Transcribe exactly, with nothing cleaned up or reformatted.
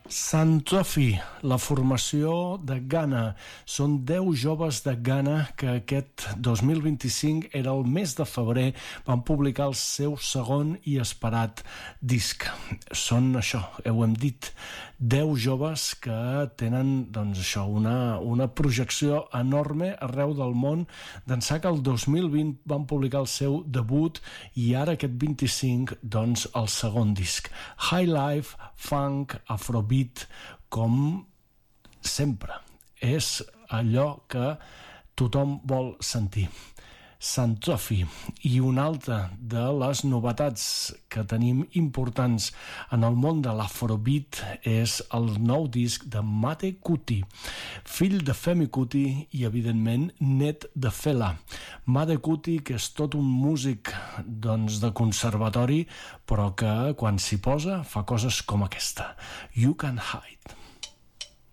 Santofi, la formació de Ghana. Són deu joves de Ghana que aquest dos mil vint-i-cinc, era el mes de febrer, van publicar el seu segon i esperat disc. Són això, ho hem dit, deu joves que tenen doncs, això, una, una projecció enorme arreu del món. D'ençà que el dos mil vint van publicar el seu debut i ara aquest vint-i-cinc, doncs, el segon disc. High Life, Funk, Afrobeat, com sempre, és allò que tothom vol sentir. Santofi. I una altra de les novetats que tenim importants en el món de l'Afrobeat és el nou disc de Made Kuti, fill de Femi Kuti i, evidentment, net de Fela. Made Kuti, que és tot un músic doncs, de conservatori, però que quan s'hi posa fa coses com aquesta. You Can Hide.